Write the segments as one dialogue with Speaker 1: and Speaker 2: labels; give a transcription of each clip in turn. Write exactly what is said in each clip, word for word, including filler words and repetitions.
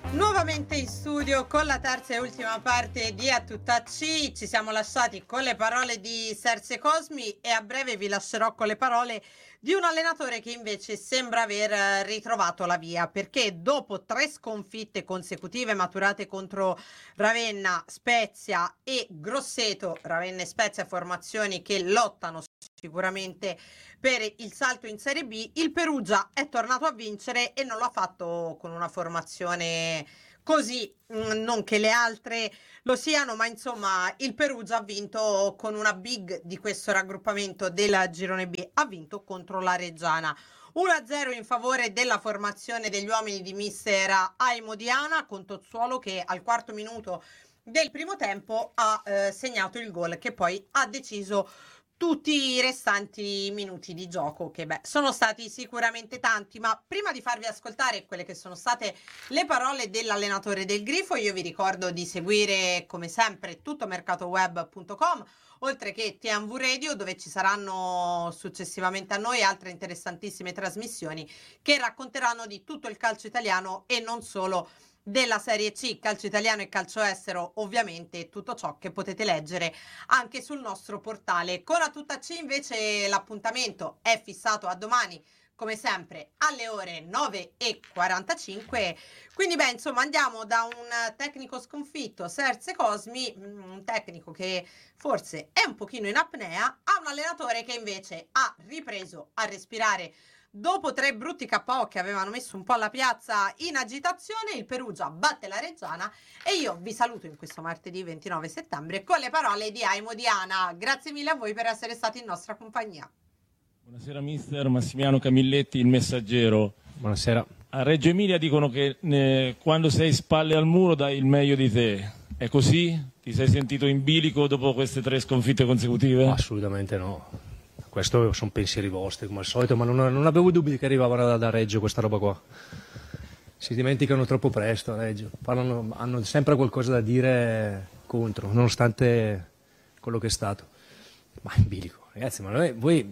Speaker 1: Nuovamente in studio con la terza e ultima parte di A Tutta C. Ci siamo lasciati con le parole di Serse Cosmi e a breve vi lascerò con le parole di un allenatore che invece sembra aver ritrovato la via, perché dopo tre sconfitte consecutive maturate contro Ravenna, Spezia e Grosseto, Ravenna e Spezia formazioni che lottano sicuramente per il salto in Serie B, il Perugia è tornato a vincere e non lo ha fatto con una formazione così, non che le altre lo siano, ma insomma il Perugia ha vinto con una big di questo raggruppamento del Girone B, ha vinto contro la Reggiana. uno a zero in favore della formazione degli uomini di mister Aimo Diana, con Tozzuolo che al quarto minuto del primo tempo ha eh, segnato il gol che poi ha deciso tutti i restanti minuti di gioco, che beh, sono stati sicuramente tanti, ma prima di farvi ascoltare quelle che sono state le parole dell'allenatore del Grifo, io vi ricordo di seguire come sempre tuttomercatoweb punto com, oltre che T M V Radio, dove ci saranno successivamente a noi altre interessantissime trasmissioni che racconteranno di tutto il calcio italiano e non solo della Serie C, calcio italiano e calcio estero, ovviamente tutto ciò che potete leggere anche sul nostro portale. Con A Tutta C invece l'appuntamento è fissato a domani, come sempre alle ore nove e quarantacinque, quindi beh insomma andiamo da un tecnico sconfitto, Serse Cosmi, un tecnico che forse è un pochino in apnea, a un allenatore che invece ha ripreso a respirare dopo tre brutti K O che avevano messo un po' la piazza in agitazione. Il Perugia batte la Reggiana e io vi saluto in questo martedì ventinove settembre con le parole di Aimo Diana. Grazie mille a voi per essere stati in nostra compagnia.
Speaker 2: Buonasera mister, Massimiliano Camilletti, Il Messaggero.
Speaker 3: Buonasera.
Speaker 2: A Reggio Emilia dicono che eh, quando sei spalle al muro dai il meglio di te. È così? Ti sei sentito in bilico dopo queste tre sconfitte consecutive?
Speaker 3: Assolutamente no. Questo sono pensieri vostri come al solito, ma non, non avevo dubbi che arrivavano da, da Reggio questa roba qua. Si dimenticano troppo presto a Reggio, parlano, hanno sempre qualcosa da dire contro, nonostante quello che è stato. Ma in bilico, ragazzi, ma noi, voi...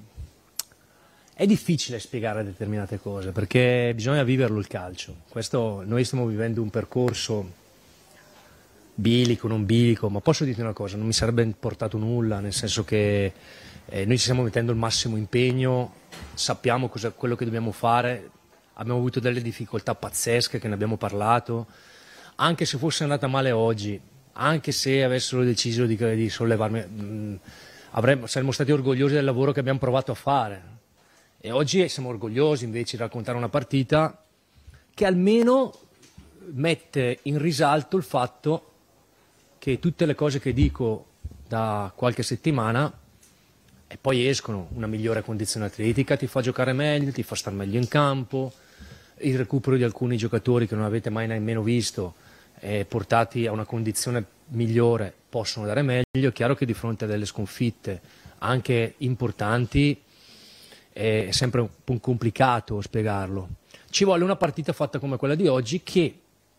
Speaker 3: è difficile spiegare determinate cose perché bisogna viverlo il calcio. Questo, noi stiamo vivendo un percorso bilico, non bilico, ma posso dirti una cosa, non mi sarebbe importato nulla, nel senso che Eh, noi ci stiamo mettendo il massimo impegno, sappiamo cosa, quello che dobbiamo fare, abbiamo avuto delle difficoltà pazzesche che ne abbiamo parlato, anche se fosse andata male oggi, anche se avessero deciso di, di sollevarmi, mh, avremmo, saremmo stati orgogliosi del lavoro che abbiamo provato a fare e oggi siamo orgogliosi invece di raccontare una partita che almeno mette in risalto il fatto che tutte le cose che dico da qualche settimana e poi escono, una migliore condizione atletica ti fa giocare meglio, ti fa stare meglio in campo, il recupero di alcuni giocatori che non avete mai nemmeno visto eh, portati a una condizione migliore possono dare meglio. È chiaro che di fronte a delle sconfitte anche importanti è sempre un po' complicato spiegarlo. Ci vuole una partita fatta come quella di oggi che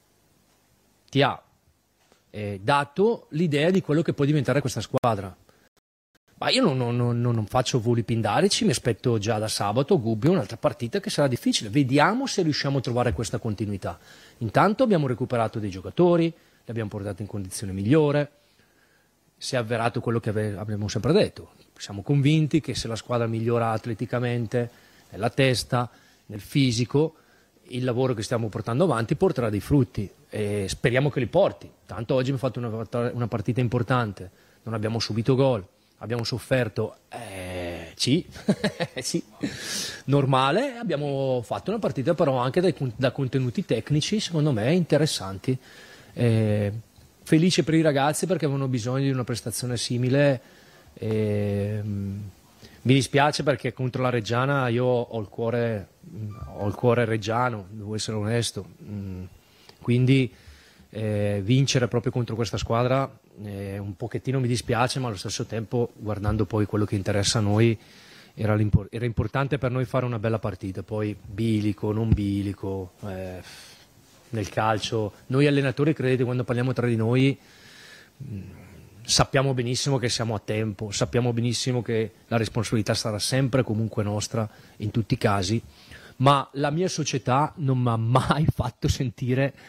Speaker 3: ti ha eh, dato l'idea di quello che può diventare questa squadra. Ma io non, non, non, non faccio voli pindarici, mi aspetto già da sabato Gubbio un'altra partita che sarà difficile. Vediamo se riusciamo a trovare questa continuità. Intanto abbiamo recuperato dei giocatori, li abbiamo portati in condizione migliore, si è avverato quello che ave, abbiamo sempre detto. Siamo convinti che se la squadra migliora atleticamente, nella testa, nel fisico, il lavoro che stiamo portando avanti porterà dei frutti e speriamo che li porti. Tanto oggi abbiamo fatto una, una partita importante, non abbiamo subito gol. Abbiamo sofferto, eh, sì, sì, normale, abbiamo fatto una partita però anche dai, da contenuti tecnici secondo me interessanti, eh, felice per i ragazzi perché avevano bisogno di una prestazione simile, eh, mi dispiace perché contro la Reggiana io ho il cuore, ho il cuore reggiano, devo essere onesto, quindi eh, vincere proprio contro questa squadra Eh, un pochettino mi dispiace, ma allo stesso tempo guardando poi quello che interessa a noi era, era importante per noi fare una bella partita. Poi bilico, non bilico, eh, nel calcio noi allenatori, credete, quando parliamo tra di noi mh, sappiamo benissimo che siamo a tempo, sappiamo benissimo che la responsabilità sarà sempre comunque nostra in tutti i casi, ma la mia società non mi ha mai fatto sentire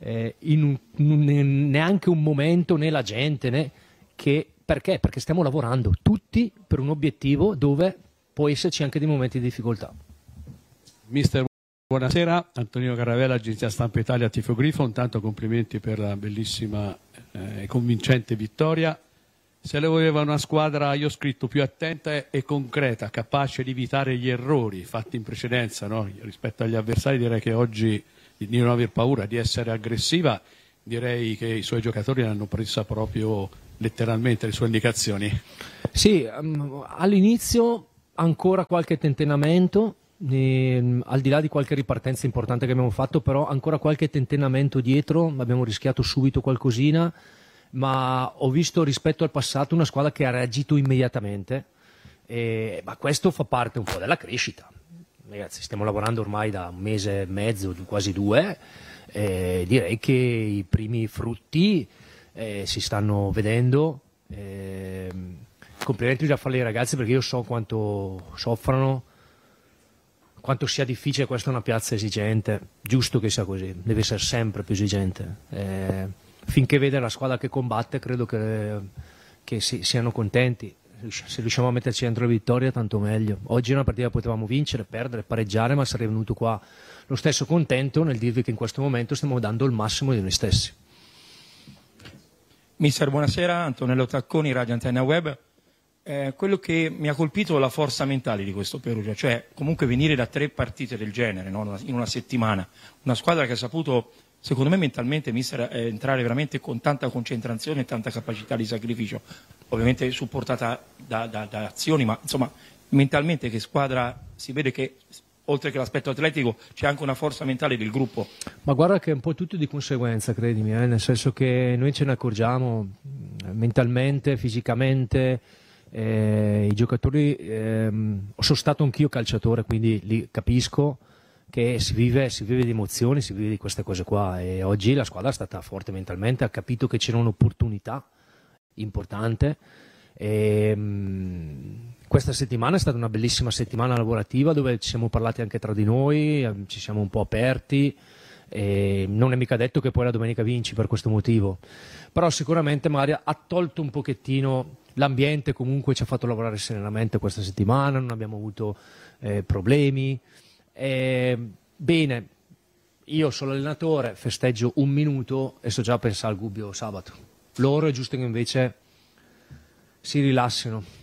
Speaker 3: eh, in un, un, neanche un momento né la gente né che perché? Perché stiamo lavorando tutti per un obiettivo dove può esserci anche dei momenti di difficoltà.
Speaker 4: Mister, buonasera, Antonino Carravella, Agenzia Stampa Italia, Tifo Grifo. Intanto complimenti per la bellissima e eh, convincente vittoria. Se lei voleva una squadra, io ho scritto, più attenta e concreta, capace di evitare gli errori fatti in precedenza, no? Rispetto agli avversari, direi che oggi di non aver paura, di essere aggressiva, direi che i suoi giocatori l'hanno presa proprio letteralmente le sue indicazioni.
Speaker 3: Sì, um, all'inizio ancora qualche tentennamento, eh, al di là di qualche ripartenza importante che abbiamo fatto, però ancora qualche tentennamento dietro, abbiamo rischiato subito qualcosina, ma ho visto rispetto al passato una squadra che ha reagito immediatamente, e, ma questo fa parte un po' della crescita. Ragazzi, stiamo lavorando ormai da un mese e mezzo, quasi due, e direi che i primi frutti Eh, si stanno vedendo. Eh, complimenti già a fare ai ragazzi, perché io so quanto soffrano, quanto sia difficile. Questa è una piazza esigente, giusto che sia così, deve essere sempre più esigente. Eh, finché vede la squadra che combatte, credo che, che si, siano contenti. Se riusciamo a metterci dentro le vittorie, tanto meglio. Oggi è una partita che potevamo vincere, perdere, pareggiare, ma sarei venuto qua lo stesso contento nel dirvi che in questo momento stiamo dando il massimo di noi stessi.
Speaker 5: Mister, buonasera, Antonello Tacconi, Radio Antenna Web. Eh, quello che mi ha colpito è la forza mentale di questo Perugia, cioè comunque venire da tre partite del genere, no? In una settimana, una squadra che ha saputo, secondo me mentalmente, mister, eh, entrare veramente con tanta concentrazione e tanta capacità di sacrificio, ovviamente supportata da, da, da azioni, ma insomma mentalmente che squadra, si vede che oltre che l'aspetto atletico c'è anche una forza mentale del gruppo. Ma
Speaker 3: guarda che è un po' tutto di conseguenza, credimi, eh? Nel senso che noi ce ne accorgiamo mentalmente, fisicamente, eh, i giocatori, ehm, sono stato anch'io calciatore, quindi li capisco che si vive, si vive di emozioni, si vive di queste cose qua, e oggi la squadra è stata forte mentalmente, ha capito che c'era un'opportunità importante. E, mh, questa settimana è stata una bellissima settimana lavorativa dove ci siamo parlati anche tra di noi, ci siamo un po' aperti, e non è mica detto che poi la domenica vinci per questo motivo, però sicuramente magari ha tolto un pochettino l'ambiente, comunque ci ha fatto lavorare serenamente questa settimana, non abbiamo avuto eh, problemi. E, bene, io sono allenatore, festeggio un minuto e sto già a pensare al Gubbio sabato. Loro è giusto che invece si rilassino.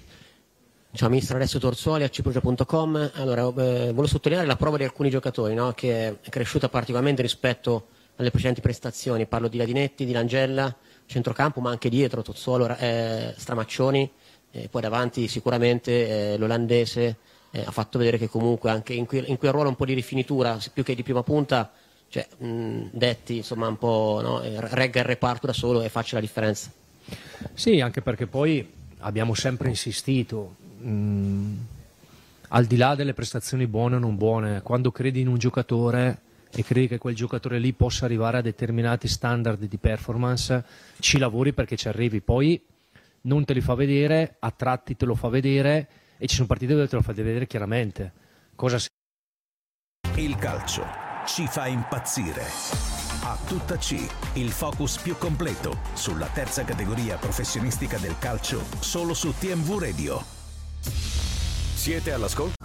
Speaker 6: Ciao mister, Alessio Torzuoli a ciprugia punto com. Allora, eh, volevo sottolineare la prova di alcuni giocatori, no? Che è cresciuta particolarmente rispetto alle precedenti prestazioni. Parlo di Ladinetti, di Langella, centrocampo, ma anche dietro, Tozzuolo, eh, Stramaccioni, eh, poi davanti sicuramente eh, l'olandese eh, ha fatto vedere che comunque anche in, que- in quel ruolo un po' di rifinitura, più che di prima punta, cioè, mh, Detti insomma un po', no? regga il reparto da solo e faccia la differenza.
Speaker 3: Sì, anche perché poi abbiamo sempre insistito, mh, al di là delle prestazioni buone o non buone, quando credi in un giocatore e credi che quel giocatore lì possa arrivare a determinati standard di performance, ci lavori perché ci arrivi. Poi non te li fa vedere, a tratti te lo fa vedere, e ci sono partite dove te lo fa vedere chiaramente. Cosa si...
Speaker 7: Il calcio ci fa impazzire. A tutta C, il focus più completo sulla terza categoria professionistica del calcio, solo su T M V Radio. Siete all'ascolto